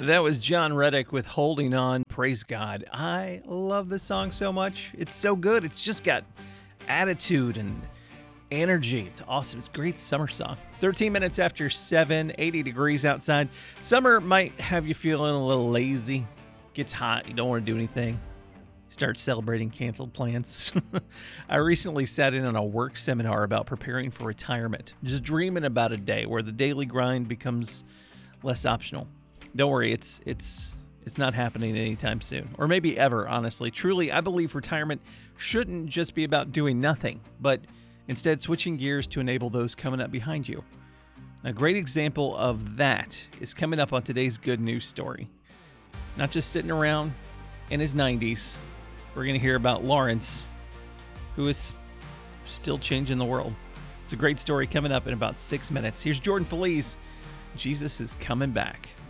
That was John Reddick with Holding On. Praise God. I love this song so much. It's so good. It's just got attitude and energy. It's awesome. It's a great summer song. 13 minutes after 7, 80 degrees outside. Summer might have you feeling a little lazy. Gets hot. You don't want to do anything. Start celebrating canceled plans. I recently sat in on a work seminar about preparing for retirement. Just dreaming about a day where the daily grind becomes less optional. Don't worry, it's not happening anytime soon, or maybe ever, honestly. Truly, I believe retirement shouldn't just be about doing nothing, but instead switching gears to enable those coming up behind you. A great example of that is coming up on today's good news story. Not just sitting around in his 90s. We're going to hear about Lawrence, who is still changing the world. It's a great story coming up in about 6 minutes. Here's Jordan Feliz. Jesus is coming back.